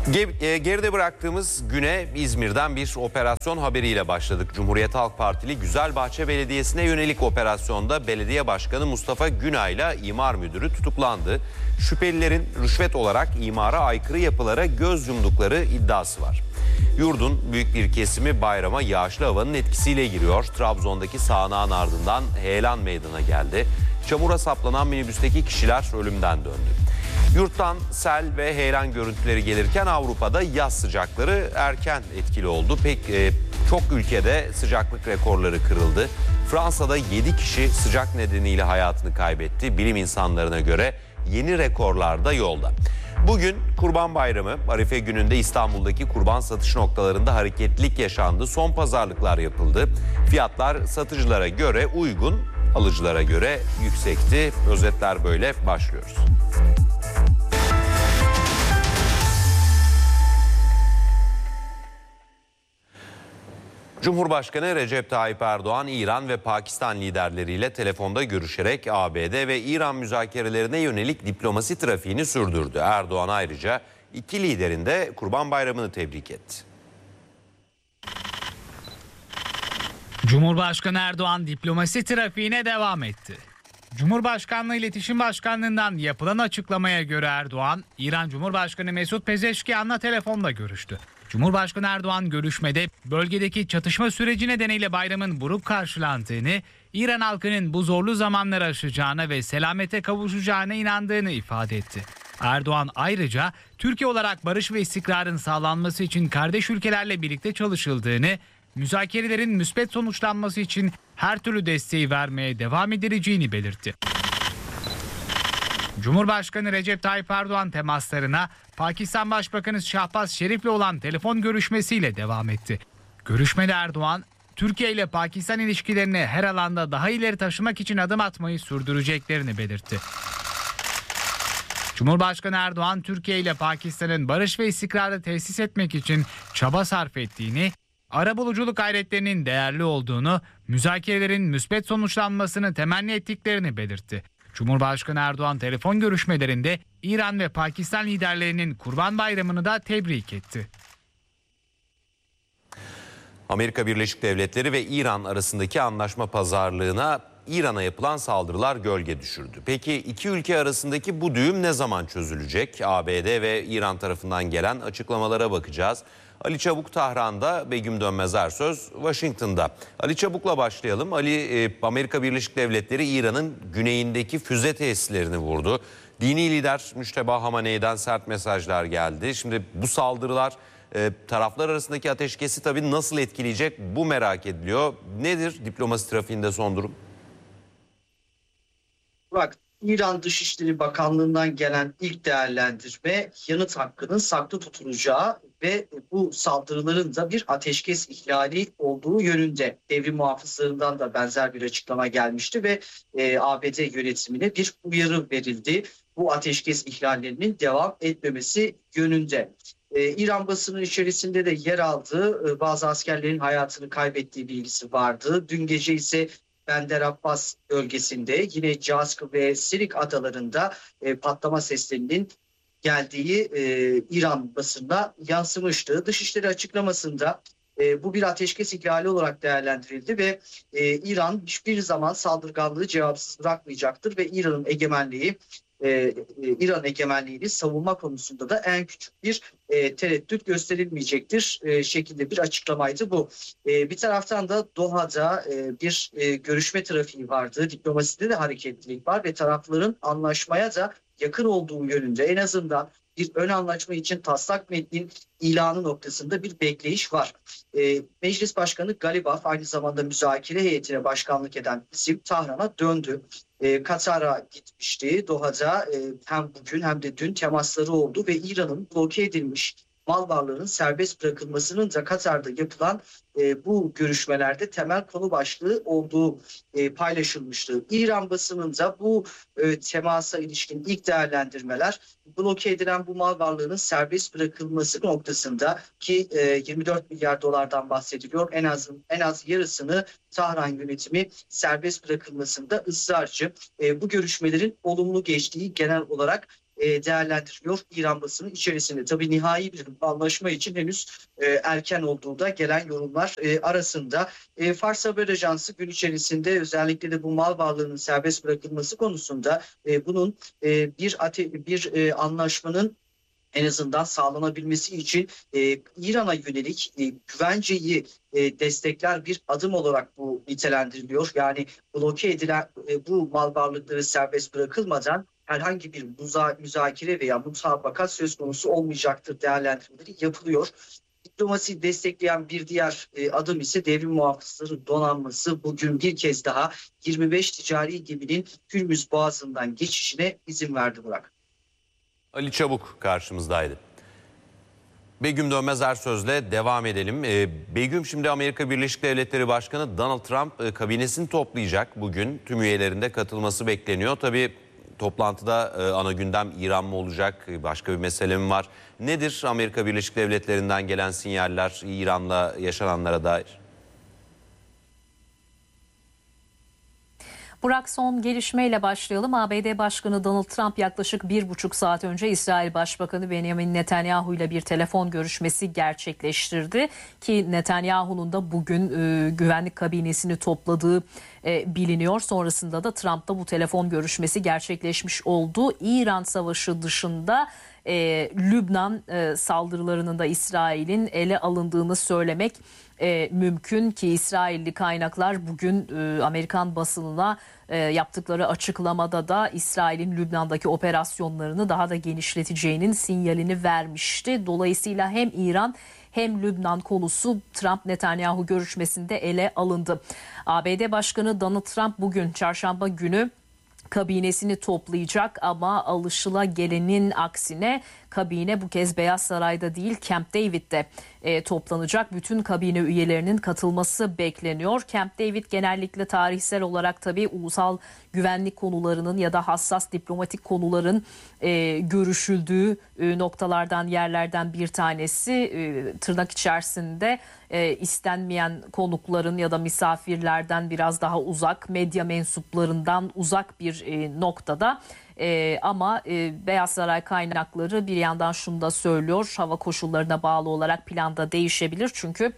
Geride bıraktığımız güne İzmir'den bir operasyon haberiyle başladık. Cumhuriyet Halk Partili Güzelbahçe Belediyesi'ne yönelik operasyonda belediye başkanı Mustafa Günay'la imar müdürü tutuklandı. Şüphelilerin rüşvet olarak imara aykırı yapılara göz yumdukları iddiası var. Yurdun büyük bir kesimi bayrama yağışlı havanın etkisiyle giriyor. Trabzon'daki sağanağın ardından heyelan meydana geldi. Çamura saplanan minibüsteki kişiler ölümden döndü. Yurttan sel ve heyelan görüntüleri gelirken Avrupa'da yaz sıcakları erken etkili oldu. Çok ülkede sıcaklık rekorları kırıldı. Fransa'da 7 kişi sıcak nedeniyle hayatını kaybetti. Bilim insanlarına göre yeni rekorlar da yolda. Bugün Kurban Bayramı, Arife gününde İstanbul'daki kurban satış noktalarında hareketlilik yaşandı. Son pazarlıklar yapıldı. Fiyatlar satıcılara göre uygun, alıcılara göre yüksekti. Özetler böyle, başlıyoruz. Cumhurbaşkanı Recep Tayyip Erdoğan, İran ve Pakistan liderleriyle telefonda görüşerek ABD ve İran müzakerelerine yönelik diplomasi trafiğini sürdürdü. Erdoğan ayrıca iki liderin de Kurban Bayramı'nı tebrik etti. Cumhurbaşkanı Erdoğan diplomasi trafiğine devam etti. Cumhurbaşkanlığı İletişim Başkanlığı'ndan yapılan açıklamaya göre Erdoğan, İran Cumhurbaşkanı Mesut Pezeşkiyan'la telefonda görüştü. Cumhurbaşkanı Erdoğan görüşmede bölgedeki çatışma süreci nedeniyle bayramın buruk karşılandığını, İran halkının bu zorlu zamanları aşacağına ve selamete kavuşacağına inandığını ifade etti. Erdoğan ayrıca Türkiye olarak barış ve istikrarın sağlanması için kardeş ülkelerle birlikte çalışıldığını, müzakerelerin müspet sonuçlanması için her türlü desteği vermeye devam edileceğini belirtti. Cumhurbaşkanı Recep Tayyip Erdoğan temaslarına Pakistan Başbakanı Şahbaz Şerif'le olan telefon görüşmesiyle devam etti. Görüşmede Erdoğan, Türkiye ile Pakistan ilişkilerini her alanda daha ileri taşımak için adım atmayı sürdüreceklerini belirtti. Cumhurbaşkanı Erdoğan, Türkiye ile Pakistan'ın barış ve istikrarı tesis etmek için çaba sarf ettiğini, arabuluculuk gayretlerinin değerli olduğunu, müzakerelerin müspet sonuçlanmasını temenni ettiklerini belirtti. Cumhurbaşkanı Erdoğan telefon görüşmelerinde İran ve Pakistan liderlerinin Kurban Bayramı'nı da tebrik etti. Amerika Birleşik Devletleri ve İran arasındaki anlaşma pazarlığına İran'a yapılan saldırılar gölge düşürdü. Peki iki ülke arasındaki bu düğüm ne zaman çözülecek? ABD ve İran tarafından gelen açıklamalara bakacağız. Ali Çabuk Tahran'da, Begüm Dönmez Ersöz Washington'da. Ali Çabuk'la başlayalım. Ali, Amerika Birleşik Devletleri İran'ın güneyindeki füze tesislerini vurdu. Dini lider Müşteba Hamaney'den sert mesajlar geldi. Şimdi bu saldırılar taraflar arasındaki ateşkesi tabii nasıl etkileyecek, bu merak ediliyor. Nedir diplomasi trafiğinde son durum? Bak, İran Dışişleri Bakanlığı'ndan gelen ilk değerlendirme yanıt hakkının saklı tutulacağı ve bu saldırıların da bir ateşkes ihlali olduğu yönünde. Devrim muhafızlarından da benzer bir açıklama gelmişti ve ABD yönetimine bir uyarı verildi. Bu ateşkes ihlallerinin devam etmemesi yönünde. İran basının içerisinde de yer aldığı bazı askerlerin hayatını kaybettiği bilgisi vardı. Dün gece ise Bender Abbas bölgesinde, yine Cazkı ve Sirik adalarında patlama seslerinin geldiği İran basınına yansımıştı. Dışişleri açıklamasında bu bir ateşkes ihlali olarak değerlendirildi ve İran hiçbir zaman saldırganlığı cevapsız bırakmayacaktır ve İran egemenliğini savunma konusunda da en küçük bir tereddüt gösterilmeyecektir şeklinde bir açıklamaydı bu. Bir taraftan da Doha'da bir görüşme trafiği vardı. Diplomaside de hareketlilik var ve tarafların anlaşmaya da yakın olduğu yönünde, en azından bir ön anlaşma için taslak metnin ilanı noktasında bir bekleyiş var. Meclis Başkanı Galibaf, aynı zamanda müzakere heyetine başkanlık eden isim, Tahran'a döndü. Katar'a gitmişti. Doha'da hem bugün hem de dün temasları oldu ve İran'ın bloke edilmiş mal varlığının serbest bırakılmasının da Katar'da yapılan bu görüşmelerde temel konu başlığı olduğu paylaşılmıştı. İran basınında bu temasa ilişkin ilk değerlendirmeler, bloke edilen bu mal varlığının serbest bırakılması noktasında ki 24 milyar dolardan bahsediliyor. En az yarısını Tahran yönetimi serbest bırakılmasında ısrarcı. Bu görüşmelerin olumlu geçtiği genel olarak değerlendiriliyor İran basını içerisinde. Tabii nihai bir anlaşma için henüz erken olduğu da gelen yorumlar arasında. Fars Haber Ajansı gün içerisinde özellikle de bu mal varlığının serbest bırakılması konusunda bunun bir anlaşmanın en azından sağlanabilmesi için İran'a yönelik güvenceyi destekler bir adım olarak bu nitelendiriliyor. Yani bloke edilen bu mal varlıkları serbest bırakılmadan herhangi bir müzakere veya mutabakat söz konusu olmayacaktır değerlendirmeleri yapılıyor. Diplomasiyi destekleyen bir diğer adım ise devrim muhafızları donanması bugün bir kez daha 25 ticari geminin Hürmüz Boğazı'ndan geçişine izin verdi Burak. Ali Çabuk karşımızdaydı. Begüm Dönmez Ersöz'le devam edelim. Begüm, şimdi Amerika Birleşik Devletleri Başkanı Donald Trump kabinesini toplayacak bugün. Tüm üyelerinde katılması bekleniyor. Tabii toplantıda ana gündem İran mı olacak, başka bir mesele mi var? Nedir Amerika Birleşik Devletleri'nden gelen sinyaller İran'la yaşananlara dair? Burak, son gelişmeyle başlayalım. ABD Başkanı Donald Trump yaklaşık 1,5 saat önce İsrail Başbakanı Benjamin Netanyahu ile bir telefon görüşmesi gerçekleştirdi. Ki Netanyahu'nun da bugün güvenlik kabinesini topladığı biliniyor. Sonrasında da Trump'ta bu telefon görüşmesi gerçekleşmiş oldu. İran Savaşı dışında Lübnan saldırılarının da İsrail'in ele alındığını söylemek mümkün ki İsrailli kaynaklar bugün Amerikan basınına yaptıkları açıklamada da İsrail'in Lübnan'daki operasyonlarını daha da genişleteceğinin sinyalini vermişti. Dolayısıyla hem İran hem Lübnan konusu Trump-Netanyahu görüşmesinde ele alındı. ABD Başkanı Donald Trump bugün çarşamba günü kabinesini toplayacak ama alışılagelenin aksine kabine bu kez Beyaz Saray'da değil Camp David'de toplanacak. Bütün kabine üyelerinin katılması bekleniyor. Camp David genellikle tarihsel olarak tabii ulusal güvenlik konularının ya da hassas diplomatik konuların görüşüldüğü noktalardan, yerlerden bir tanesi. Tırnak içerisinde istenmeyen konukların ya da misafirlerden biraz daha uzak, medya mensuplarından uzak bir noktada. Ama Beyaz Saray kaynakları bir yandan şunu da söylüyor: hava koşullarına bağlı olarak planda değişebilir. Çünkü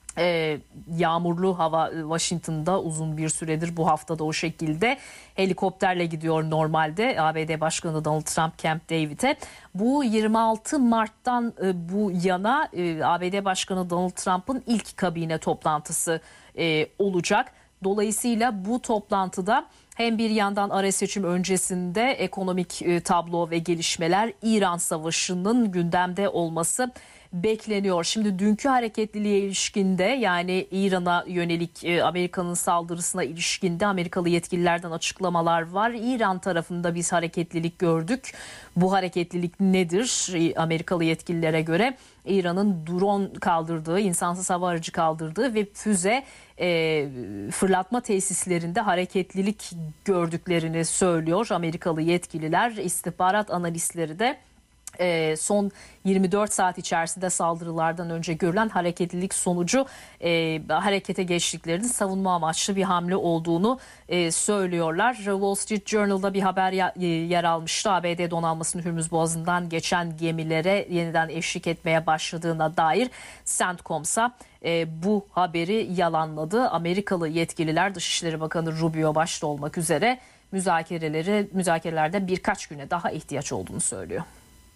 yağmurlu hava Washington'da uzun bir süredir, bu haftada o şekilde. Helikopterle gidiyor normalde ABD Başkanı Donald Trump Camp David'e. Bu 26 Mart'tan bu yana ABD Başkanı Donald Trump'ın ilk kabine toplantısı olacak. Dolayısıyla bu toplantıda hem bir yandan ara seçim öncesinde ekonomik tablo ve gelişmeler, İran Savaşı'nın gündemde olması bekleniyor. Şimdi dünkü hareketliliğe ilişkinde, yani İran'a yönelik Amerika'nın saldırısına ilişkinde Amerikalı yetkililerden açıklamalar var. İran tarafında biz hareketlilik gördük. Bu hareketlilik nedir? Amerikalı yetkililere göre İran'ın drone kaldırdığı, insansız hava aracı kaldırdığı ve füze fırlatma tesislerinde hareketlilik gördüklerini söylüyor Amerikalı yetkililer. İstihbarat analistleri de son 24 saat içerisinde saldırılardan önce görülen hareketlilik sonucu harekete geçtiklerinin savunma amaçlı bir hamle olduğunu söylüyorlar. Wall Street Journal'da bir haber yer almıştı. ABD donanmasının Hürmüz Boğazı'ndan geçen gemilere yeniden eşlik etmeye başladığına dair. CENTCOM'sa bu haberi yalanladı. Amerikalı yetkililer, Dışişleri Bakanı Rubio başta olmak üzere müzakerelerde birkaç güne daha ihtiyaç olduğunu söylüyor.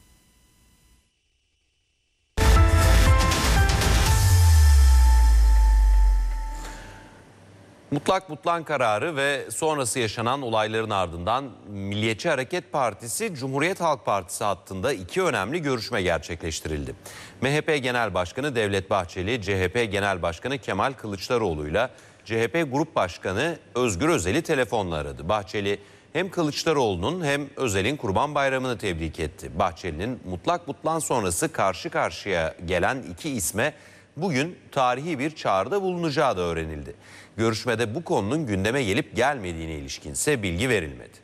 Mutlak butlan kararı ve sonrası yaşanan olayların ardından Milliyetçi Hareket Partisi, Cumhuriyet Halk Partisi hattında iki önemli görüşme gerçekleştirildi. MHP Genel Başkanı Devlet Bahçeli, CHP Genel Başkanı Kemal Kılıçdaroğlu ile CHP Grup Başkanı Özgür Özel'i telefonla aradı. Bahçeli hem Kılıçdaroğlu'nun hem Özel'in Kurban Bayramı'nı tebrik etti. Bahçeli'nin mutlak butlan sonrası karşı karşıya gelen iki isme bugün tarihi bir çağrıda bulunacağı da öğrenildi. Görüşmede bu konunun gündeme gelip gelmediğine ilişkinse bilgi verilmedi.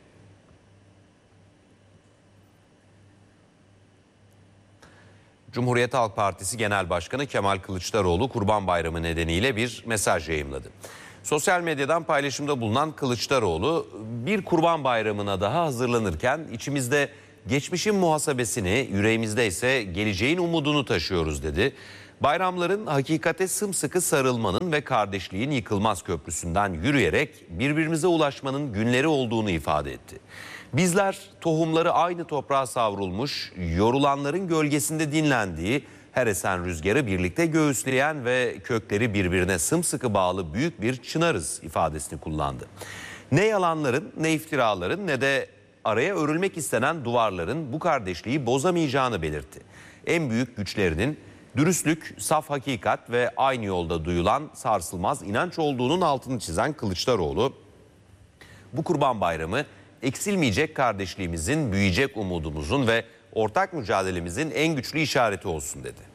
Cumhuriyet Halk Partisi Genel Başkanı Kemal Kılıçdaroğlu Kurban Bayramı nedeniyle bir mesaj yayımladı. Sosyal medyadan paylaşımda bulunan Kılıçdaroğlu, bir Kurban Bayramı'na daha hazırlanırken içimizde Geçmişin muhasebesini, yüreğimizde ise geleceğin umudunu taşıyoruz dedi. Bayramların hakikate sımsıkı sarılmanın ve kardeşliğin yıkılmaz köprüsünden yürüyerek birbirimize ulaşmanın günleri olduğunu ifade etti. Bizler tohumları aynı toprağa savrulmuş, yorulanların gölgesinde dinlendiği, her esen rüzgarı birlikte göğüsleyen ve kökleri birbirine sımsıkı bağlı büyük bir çınarız ifadesini kullandı. Ne yalanların, ne iftiraların, ne de araya örülmek istenen duvarların bu kardeşliği bozamayacağını belirtti. En büyük güçlerinin dürüstlük, saf hakikat ve aynı yolda duyulan sarsılmaz inanç olduğunun altını çizen Kılıçdaroğlu, bu Kurban Bayramı eksilmeyecek kardeşliğimizin, büyüyecek umudumuzun ve ortak mücadelemizin en güçlü işareti olsun dedi.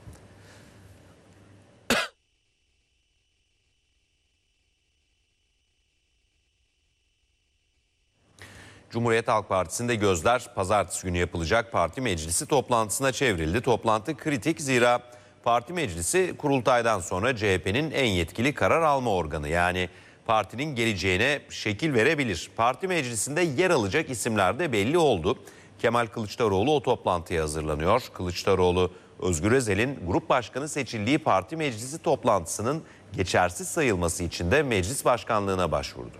Cumhuriyet Halk Partisi'nde gözler pazartesi günü yapılacak parti meclisi toplantısına çevrildi. Toplantı kritik, zira parti meclisi kurultaydan sonra CHP'nin en yetkili karar alma organı, yani partinin geleceğine şekil verebilir. Parti meclisinde yer alacak isimler de belli oldu. Kemal Kılıçdaroğlu o toplantıya hazırlanıyor. Kılıçdaroğlu, Özgür Özel'in grup başkanı seçildiği parti meclisi toplantısının geçersiz sayılması için de meclis başkanlığına başvurdu.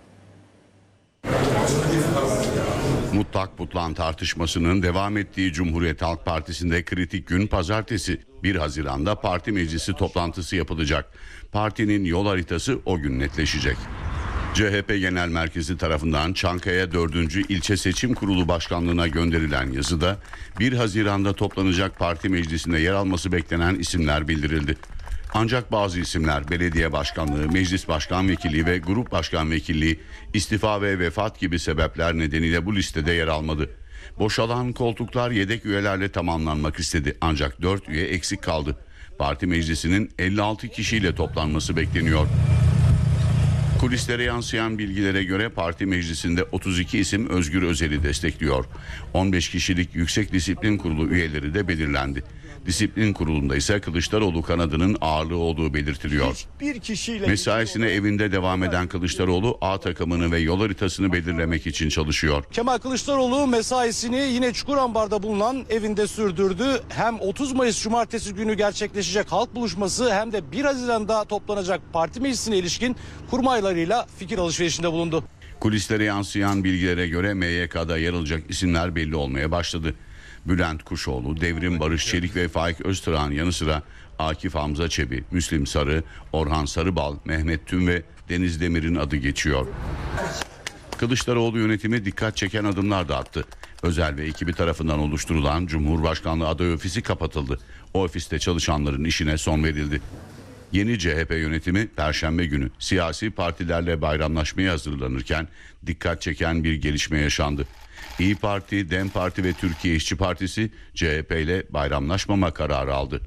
Mutlak butlan tartışmasının devam ettiği Cumhuriyet Halk Partisi'nde kritik gün pazartesi 1 Haziran'da parti meclisi toplantısı yapılacak. Partinin yol haritası o gün netleşecek. CHP Genel Merkezi tarafından Çankaya 4. İlçe Seçim Kurulu Başkanlığı'na gönderilen yazıda 1 Haziran'da toplanacak parti meclisinde yer alması beklenen isimler bildirildi. Ancak bazı isimler belediye başkanlığı, meclis başkan vekilliği ve grup başkan vekilliği, istifa ve vefat gibi sebepler nedeniyle bu listede yer almadı. Boşalan koltuklar yedek üyelerle tamamlanmak istedi, ancak 4 üye eksik kaldı. Parti meclisinin 56 kişiyle toplanması bekleniyor. Kulislere yansıyan bilgilere göre parti meclisinde 32 isim Özgür Özel'i destekliyor. 15 kişilik Yüksek Disiplin Kurulu üyeleri de belirlendi. Disiplin Kurulu'nda ise Kılıçdaroğlu kanadının ağırlığı olduğu belirtiliyor. Mesaisine evinde devam eden Kılıçdaroğlu A takımını ve yol haritasını belirlemek için çalışıyor. Kemal Kılıçdaroğlu mesaisini yine Çukurambar'da bulunan evinde sürdürdü. Hem 30 Mayıs Cumartesi günü gerçekleşecek halk buluşması hem de 1 Haziran'da toplanacak parti meclisine ilişkin kurmaylarıyla fikir alışverişinde bulundu. Kulislere yansıyan bilgilere göre MYK'da yer alacak isimler belli olmaya başladı. Bülent Kuşoğlu, Devrim Barış Çelik ve Faik Öztürk'ün yanı sıra Akif Hamza Çebi, Müslim Sarı, Orhan Sarıbal, Mehmet Tüm ve Deniz Demir'in adı geçiyor. Kılıçdaroğlu yönetimi dikkat çeken adımlar da attı. Özel ve ekibi tarafından oluşturulan Cumhurbaşkanlığı aday ofisi kapatıldı. O ofiste çalışanların işine son verildi. Yeni CHP yönetimi Perşembe günü siyasi partilerle bayramlaşmaya hazırlanırken dikkat çeken bir gelişme yaşandı. İYİ Parti, DEM Parti ve Türkiye İşçi Partisi CHP ile bayramlaşmama kararı aldı.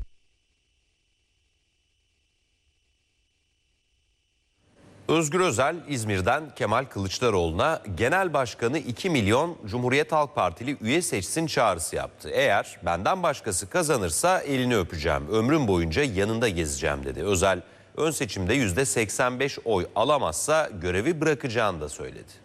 Özgür Özel İzmir'den Kemal Kılıçdaroğlu'na Genel Başkanı 2 milyon Cumhuriyet Halk Partili üye seçsin çağrısı yaptı. Eğer benden başkası kazanırsa elini öpeceğim, ömrüm boyunca yanında gezeceğim dedi. Özel ön seçimde %85 oy alamazsa görevi bırakacağını da söyledi.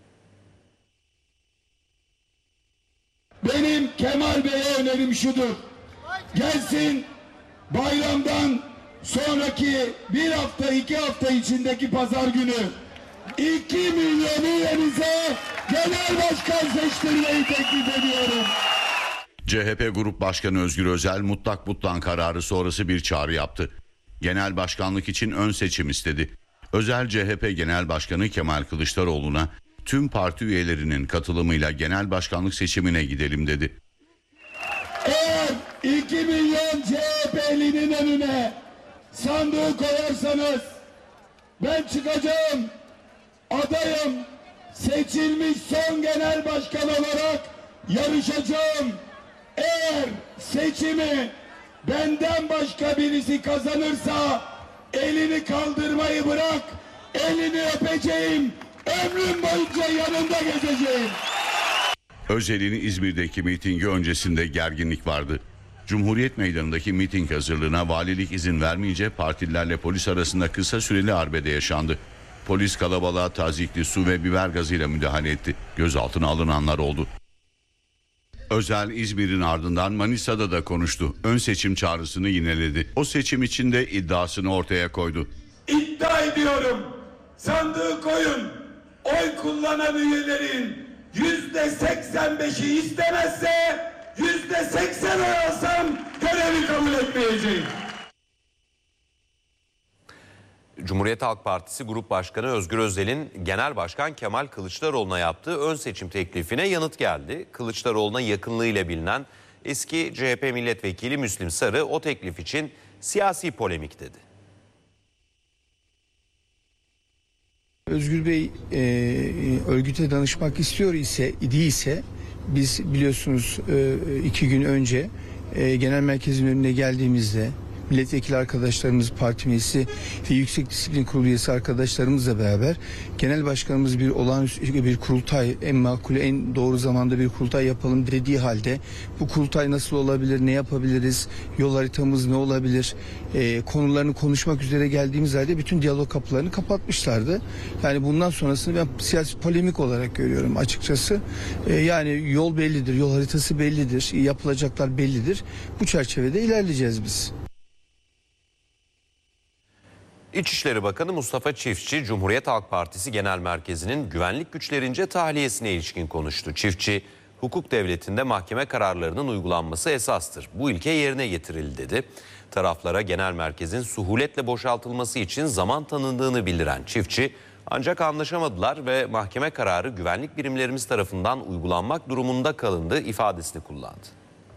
Benim Kemal Bey'e önerim şudur. Gelsin bayramdan sonraki 1 hafta 2 hafta içindeki pazar günü 2 milyonu yerinize genel başkan seçtirmeyi teklif ediyorum. CHP Grup Başkanı Özgür Özel mutlak butlan kararı sonrası bir çağrı yaptı. Genel başkanlık için ön seçim istedi. Özel CHP Genel Başkanı Kemal Kılıçdaroğlu'na tüm parti üyelerinin katılımıyla genel başkanlık seçimine gidelim dedi. Eğer 2 milyon CHP'linin önüne sandığı koyarsanız ben çıkacağım, adayım, seçilmiş son genel başkan olarak yarışacağım. Eğer seçimi benden başka birisi kazanırsa elini kaldırmayı bırak, elini öpeceğim, ömrüm boyunca yanında gezeceğim. Özel'in İzmir'deki mitingi öncesinde gerginlik vardı. Cumhuriyet Meydanı'ndaki miting hazırlığına valilik izin vermeyince partililerle polis arasında kısa süreli arbede yaşandı. Polis kalabalığa tazikli su ve biber gazıyla müdahale etti. Gözaltına alınanlar oldu. Özel İzmir'in ardından Manisa'da da konuştu. Ön seçim çağrısını yineledi. O seçim için de iddiasını ortaya koydu. İddia ediyorum, sandığı koyun, oy kullanan üyelerin %85'i istemezse %80 oy alsam görevi kabul etmeyeceğim. Cumhuriyet Halk Partisi Grup Başkanı Özgür Özel'in Genel Başkan Kemal Kılıçdaroğlu'na yaptığı ön seçim teklifine yanıt geldi. Kılıçdaroğlu'na yakınlığıyla bilinen eski CHP milletvekili Müslim Sarı o teklif için siyasi polemik dedi. Özgür Bey örgüte danışmak idiyse biz biliyorsunuz 2 gün önce genel merkezin önüne geldiğimizde milletvekili arkadaşlarımız, parti meclisi ve Yüksek Disiplin Kurulu üyesi arkadaşlarımızla beraber genel başkanımız bir olağanüstü bir kurultay, en makul, en doğru zamanda bir kurultay yapalım dediği halde bu kurultay nasıl olabilir, ne yapabiliriz, yol haritamız ne olabilir konularını konuşmak üzere geldiğimiz halde bütün diyalog kapılarını kapatmışlardı. Yani bundan sonrasını ben siyasi polemik olarak görüyorum açıkçası. Yani yol bellidir, yol haritası bellidir, yapılacaklar bellidir. Bu çerçevede ilerleyeceğiz biz. İçişleri Bakanı Mustafa Çiftçi, Cumhuriyet Halk Partisi Genel Merkezi'nin güvenlik güçlerince tahliyesine ilişkin konuştu. Çiftçi, hukuk devletinde mahkeme kararlarının uygulanması esastır. Bu ilke yerine getirildi dedi. Taraflara genel merkezin suhuletle boşaltılması için zaman tanındığını bildiren Çiftçi, ancak anlaşamadılar ve mahkeme kararı güvenlik birimlerimiz tarafından uygulanmak durumunda kalındı ifadesini kullandı.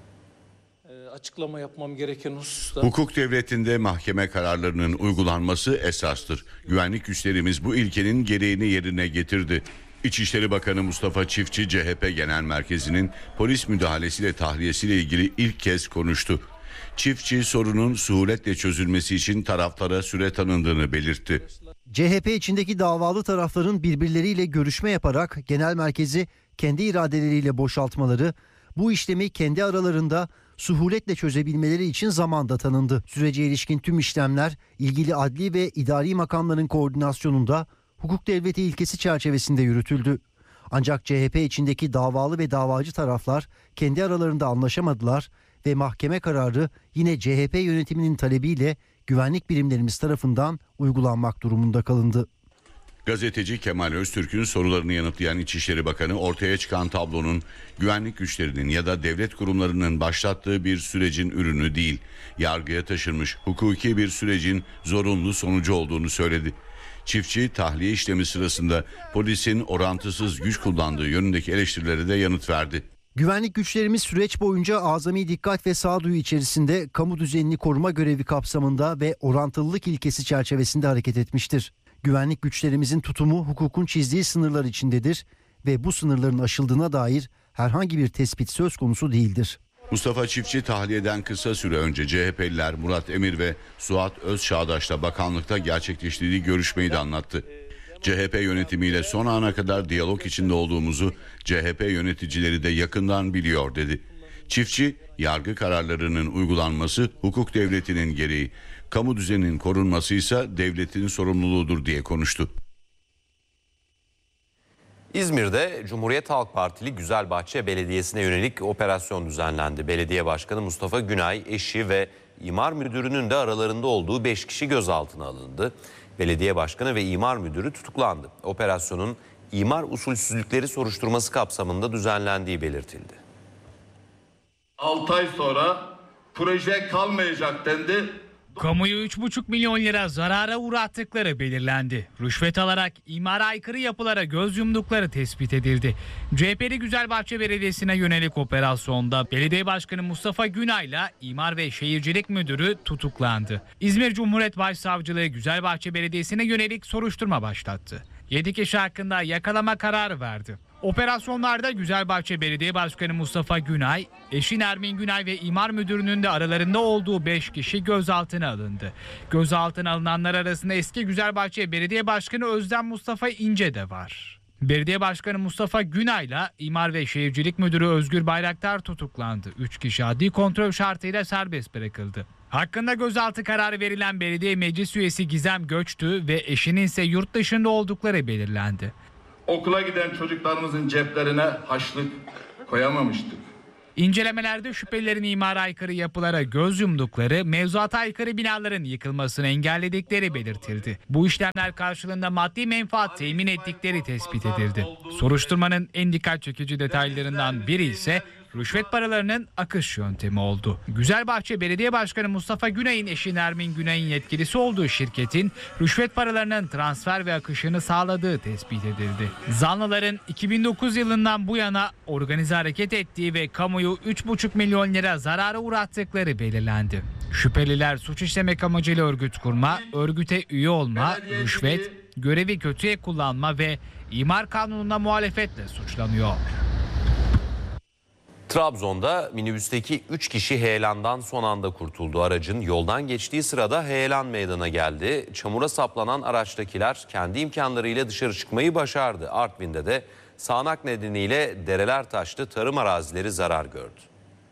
Açıklama yapmam gereken hususta... Hukuk devletinde mahkeme kararlarının uygulanması esastır. Güvenlik güçlerimiz bu ilkenin gereğini yerine getirdi. İçişleri Bakanı Mustafa Çiftçi, CHP Genel Merkezi'nin polis müdahalesiyle tahliyesiyle ilgili ilk kez konuştu. Çiftçi, sorunun suhuletle çözülmesi için taraflara süre tanındığını belirtti. CHP içindeki davalı tarafların birbirleriyle görüşme yaparak genel merkezi kendi iradeleriyle boşaltmaları, bu işlemi kendi aralarında suhuletle çözebilmeleri için zamanda tanındı. Sürece ilişkin tüm işlemler ilgili adli ve idari makamların koordinasyonunda hukuk devleti ilkesi çerçevesinde yürütüldü. Ancak CHP içindeki davalı ve davacı taraflar kendi aralarında anlaşamadılar ve mahkeme kararı yine CHP yönetiminin talebiyle güvenlik birimlerimiz tarafından uygulanmak durumunda kalındı. Gazeteci Kemal Öztürk'ün sorularını yanıtlayan İçişleri Bakanı, ortaya çıkan tablonun güvenlik güçlerinin ya da devlet kurumlarının başlattığı bir sürecin ürünü değil, yargıya taşınmış hukuki bir sürecin zorunlu sonucu olduğunu söyledi. Çiftçi, tahliye işlemi sırasında polisin orantısız güç kullandığı yönündeki eleştirilere de yanıt verdi. Güvenlik güçlerimiz süreç boyunca azami dikkat ve sağduyu içerisinde kamu düzenini koruma görevi kapsamında ve orantılılık ilkesi çerçevesinde hareket etmiştir. Güvenlik güçlerimizin tutumu hukukun çizdiği sınırlar içindedir ve bu sınırların aşıldığına dair herhangi bir tespit söz konusu değildir. Mustafa Çiftçi, tahliyeden kısa süre önce CHP'liler Murat Emir ve Suat Özçağdaş'la bakanlıkta gerçekleştirdiği görüşmeyi de anlattı. CHP yönetimiyle son ana kadar diyalog içinde olduğumuzu CHP yöneticileri de yakından biliyor dedi. Çiftçi, yargı kararlarının uygulanması hukuk devletinin gereği, kamu düzeninin korunması ise devletin sorumluluğudur diye konuştu. İzmir'de Cumhuriyet Halk Partili Güzelbahçe Belediyesi'ne yönelik operasyon düzenlendi. Belediye Başkanı Mustafa Günay, eşi ve imar müdürünün de aralarında olduğu 5 kişi gözaltına alındı. Belediye Başkanı ve imar müdürü tutuklandı. Operasyonun imar usulsüzlükleri soruşturması kapsamında düzenlendiği belirtildi. 6 ay sonra proje kalmayacak dendi. Kamuyu 3,5 milyon lira zarara uğrattıkları belirlendi. Rüşvet alarak imara aykırı yapılara göz yumdukları tespit edildi. CHP'li Güzelbahçe Belediyesi'ne yönelik operasyonda Belediye Başkanı Mustafa Günay'la İmar ve Şehircilik Müdürü tutuklandı. İzmir Cumhuriyet Başsavcılığı Güzelbahçe Belediyesi'ne yönelik soruşturma başlattı. 7 kişi hakkında yakalama kararı verdi. Operasyonlarda Güzelbahçe Belediye Başkanı Mustafa Günay, eşi Nermin Günay ve imar müdürünün de aralarında olduğu 5 kişi gözaltına alındı. Gözaltına alınanlar arasında eski Güzelbahçe Belediye Başkanı Özlem Mustafa İnce de var. Belediye Başkanı Mustafa Günay'la İmar ve Şehircilik Müdürü Özgür Bayraktar tutuklandı. 3 kişi adli kontrol şartıyla serbest bırakıldı. Hakkında gözaltı kararı verilen belediye meclis üyesi Gizem Göçtü ve eşinin ise yurt dışında oldukları belirlendi. Okula giden çocuklarımızın ceplerine harçlık koyamamıştık. İncelemelerde şüphelilerin imara aykırı yapılara göz yumdukları, mevzuata aykırı binaların yıkılmasını engelledikleri belirtildi. Bu işlemler karşılığında maddi menfaat temin ettikleri tespit edildi. Soruşturmanın en dikkat çekici detaylarından biri ise rüşvet paralarının akış yöntemi oldu. Güzelbahçe Belediye Başkanı Mustafa Güney'in eşi Nermin Güney'in yetkilisi olduğu şirketin rüşvet paralarının transfer ve akışını sağladığı tespit edildi. Zanlıların 2009 yılından bu yana organize hareket ettiği ve kamuyu 3,5 milyon lira zarara uğrattıkları belirlendi. Şüpheliler suç işlemek amacıyla örgüt kurma, örgüte üye olma, rüşvet, görevi kötüye kullanma ve imar kanununa muhalefetle suçlanıyor. Trabzon'da minibüsteki 3 kişi heyelandan son anda kurtuldu. Aracın yoldan geçtiği sırada heyelan meydana geldi. Çamura saplanan araçtakiler kendi imkanlarıyla dışarı çıkmayı başardı. Artvin'de de sağanak nedeniyle dereler taştı, tarım arazileri zarar gördü.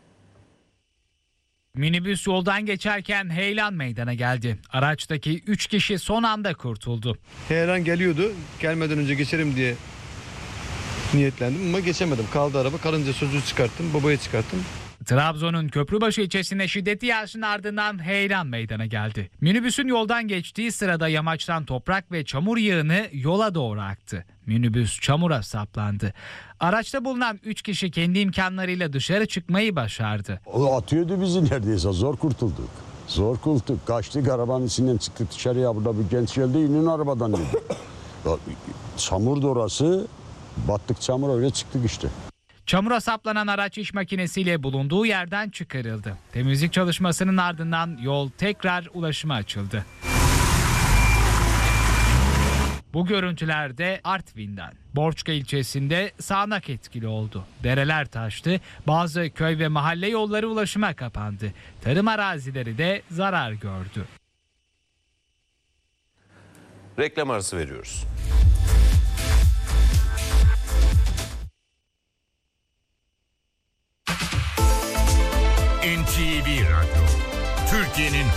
Minibüs yoldan geçerken heyelan meydana geldi. Araçtaki 3 kişi son anda kurtuldu. Heyelan geliyordu. Gelmeden önce geçerim diye niyetlendim ama geçemedim. Kaldı araba. Kalınca sözü çıkarttım. Babayı çıkarttım. Trabzon'un Köprübaşı ilçesinde şiddetli yağışın ardından heyelan meydana geldi. Minibüsün yoldan geçtiği sırada yamaçtan toprak ve çamur yığını yola doğru aktı. Minibüs çamura saplandı. Araçta bulunan 3 kişi kendi imkanlarıyla dışarı çıkmayı başardı. O atıyordu bizi neredeyse. Zor kurtulduk. Zor kurtulduk. Kaçtık, arabanın içinden çıktık dışarıya. Burada bir genç geldi, inin arabadan dedi. Çamurdu orası. Battık çamura, öyle çıktık işte. Çamura saplanan araç iş makinesiyle bulunduğu yerden çıkarıldı. Temizlik çalışmasının ardından yol tekrar ulaşıma açıldı. Bu görüntüler de Artvin'den. Borçka ilçesinde sağanak etkili oldu. Dereler taştı, bazı köy ve mahalle yolları ulaşıma kapandı. Tarım arazileri de zarar gördü. Reklam arası veriyoruz. NTV Radyo, Türkiye'nin